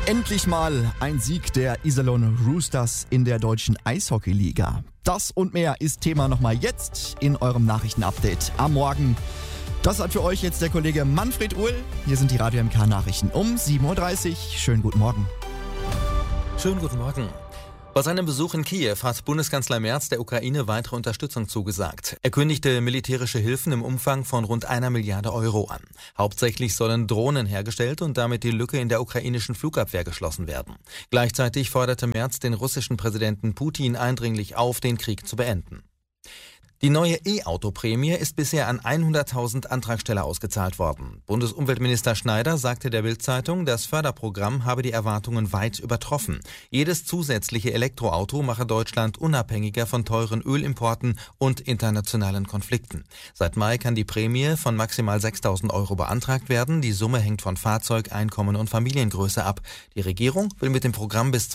Endlich mal ein Sieg der Iserlohn Roosters in der deutschen Eishockeyliga. Das und mehr ist Thema nochmal jetzt in eurem Nachrichtenupdate am Morgen. Das hat für euch jetzt der Kollege Manfred Uhl. Hier sind die Radio MK Nachrichten um 7.30 Uhr. Schönen guten Morgen. Schönen guten Morgen. Bei seinem Besuch in Kiew hat Bundeskanzler Merz der Ukraine weitere Unterstützung zugesagt. Er kündigte militärische Hilfen im Umfang von rund 1 Milliarde Euro an. Hauptsächlich sollen Drohnen hergestellt und damit die Lücke in der ukrainischen Flugabwehr geschlossen werden. Gleichzeitig forderte Merz den russischen Präsidenten Putin eindringlich auf, den Krieg zu beenden. Die neue E-Auto-Prämie ist bisher an 100.000 Antragsteller ausgezahlt worden. Bundesumweltminister Schneider sagte der Bild-Zeitung, das Förderprogramm habe die Erwartungen weit übertroffen. Jedes zusätzliche Elektroauto mache Deutschland unabhängiger von teuren Ölimporten und internationalen Konflikten. Seit Mai kann die Prämie von maximal 6.000 Euro beantragt werden. Die Summe hängt von Fahrzeug, Einkommen und Familiengröße ab. Die Regierung will mit dem Programm bis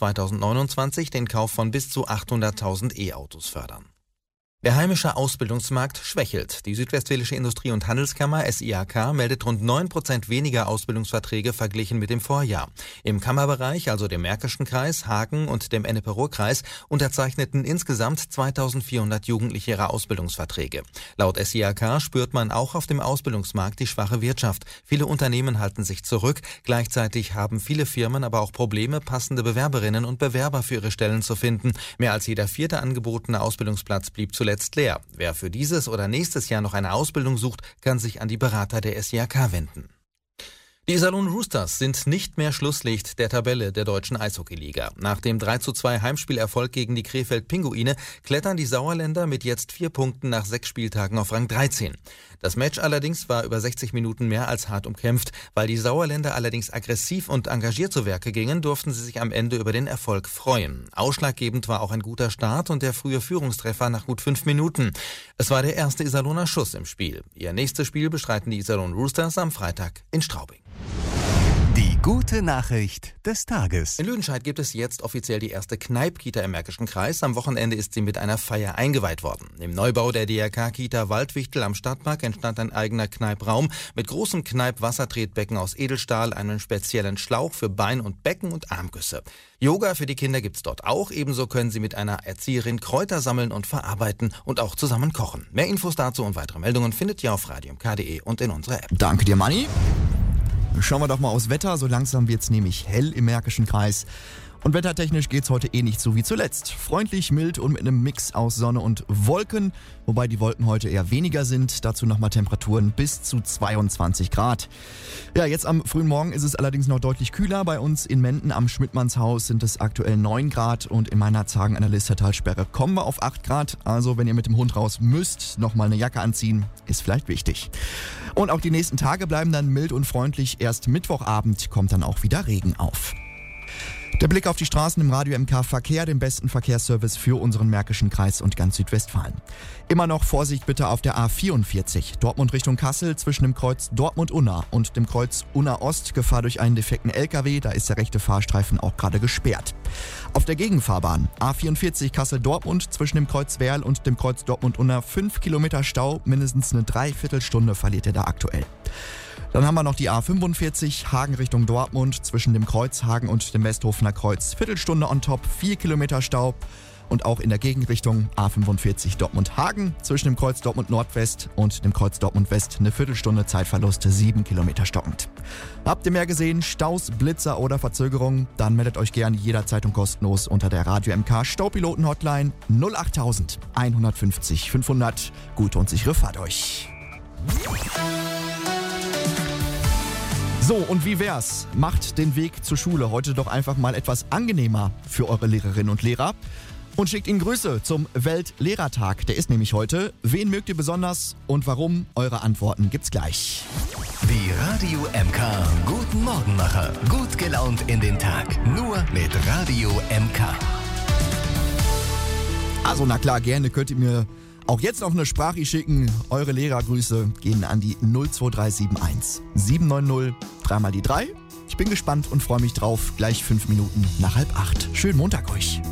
2029 den Kauf von bis zu 800.000 E-Autos fördern. Der heimische Ausbildungsmarkt schwächelt. Die Südwestfälische Industrie- und Handelskammer SIAK meldet rund 9% weniger Ausbildungsverträge verglichen mit dem Vorjahr. Im Kammerbereich, also dem Märkischen Kreis, Hagen und dem Ennepe-Ruhr-Kreis, unterzeichneten insgesamt 2.400 Jugendliche ihre Ausbildungsverträge. Laut SIAK spürt man auch auf dem Ausbildungsmarkt die schwache Wirtschaft. Viele Unternehmen halten sich zurück. Gleichzeitig haben viele Firmen aber auch Probleme, passende Bewerberinnen und Bewerber für ihre Stellen zu finden. Mehr als jeder 4. angebotene Ausbildungsplatz blieb zuletzt leer. Wer für dieses oder nächstes Jahr noch eine Ausbildung sucht, kann sich an die Berater der SIAK wenden. Die Iserlohn Roosters sind nicht mehr Schlusslicht der Tabelle der deutschen Eishockeyliga. Nach dem 3:2 Heimspielerfolg gegen die Krefeld-Pinguine klettern die Sauerländer mit jetzt 4 Punkten nach 6 Spieltagen auf Rang 13. Das Match allerdings war über 60 Minuten mehr als hart umkämpft. Weil die Sauerländer allerdings aggressiv und engagiert zu Werke gingen, durften sie sich am Ende über den Erfolg freuen. Ausschlaggebend war auch ein guter Start und der frühe Führungstreffer nach gut 5 Minuten. Es war der erste Iserlohner Schuss im Spiel. Ihr nächstes Spiel bestreiten die Iserlohn Roosters am Freitag in Straubing. Die gute Nachricht des Tages. In Lüdenscheid gibt es jetzt offiziell die erste Kneipp-Kita im Märkischen Kreis. Am Wochenende ist sie mit einer Feier eingeweiht worden. Im Neubau der DRK-Kita Waldwichtel am Stadtpark entstand ein eigener Kneipp-Raum mit großem Kneipp-Wassertretbecken aus Edelstahl, einem speziellen Schlauch für Bein- und Becken- und Armgüsse. Yoga für die Kinder gibt's dort auch. Ebenso können sie mit einer Erzieherin Kräuter sammeln und verarbeiten und auch zusammen kochen. Mehr Infos dazu und weitere Meldungen findet ihr auf radiomk.de und in unserer App. Danke dir, Manni. Schauen wir doch mal aufs Wetter. So langsam wird's nämlich hell im Märkischen Kreis. Und wettertechnisch geht's heute nicht so wie zuletzt. Freundlich, mild und mit einem Mix aus Sonne und Wolken. Wobei die Wolken heute eher weniger sind. Dazu nochmal Temperaturen bis zu 22 Grad. Ja, jetzt am frühen Morgen ist es allerdings noch deutlich kühler. Bei uns in Menden am Schmidtmannshaus sind es aktuell 9 Grad. Und in Meinerzhagen an der Listertalsperre kommen wir auf 8 Grad. Also wenn ihr mit dem Hund raus müsst, nochmal eine Jacke anziehen. Ist vielleicht wichtig. Und auch die nächsten Tage bleiben dann mild und freundlich. Erst Mittwochabend kommt dann auch wieder Regen auf. Der Blick auf die Straßen im Radio MK Verkehr, dem besten Verkehrsservice für unseren Märkischen Kreis und ganz Südwestfalen. Immer noch Vorsicht bitte auf der A44, Dortmund Richtung Kassel, zwischen dem Kreuz Dortmund-Unna und dem Kreuz Unna-Ost, Gefahr durch einen defekten LKW, da ist der rechte Fahrstreifen auch gerade gesperrt. Auf der Gegenfahrbahn A44 Kassel-Dortmund, zwischen dem Kreuz Werl und dem Kreuz Dortmund-Unna 5 Kilometer Stau, mindestens eine Dreiviertelstunde verliert ihr da aktuell. Dann haben wir noch die A45 Hagen Richtung Dortmund, zwischen dem Kreuz Hagen und dem Westhofener Kreuz. Viertelstunde on top, 4 Kilometer Stau. Und auch in der Gegenrichtung A45 Dortmund-Hagen, zwischen dem Kreuz Dortmund-Nordwest und dem Kreuz Dortmund-West eine Viertelstunde Zeitverlust, 7 Kilometer stockend. Habt ihr mehr gesehen, Staus, Blitzer oder Verzögerungen? Dann meldet euch gerne jederzeit und kostenlos unter der Radio MK Staupiloten-Hotline 08000 150 500. Gute und sichere Fahrt euch. So, und wie wär's? Macht den Weg zur Schule heute doch einfach mal etwas angenehmer für eure Lehrerinnen und Lehrer und schickt ihnen Grüße zum Weltlehrertag. Der ist nämlich heute. Wen mögt ihr besonders und warum? Eure Antworten gibt's gleich. Die Radio MK Guten Morgenmacher. Gut gelaunt in den Tag. Nur mit Radio MK. Also na klar, gerne könnt ihr mir auch jetzt noch eine Sprache schicken. Eure Lehrergrüße gehen an die 02371 790 3 mal die 3. Ich bin gespannt und freue mich drauf. Gleich 5 Minuten nach 7:30. Schönen Montag euch.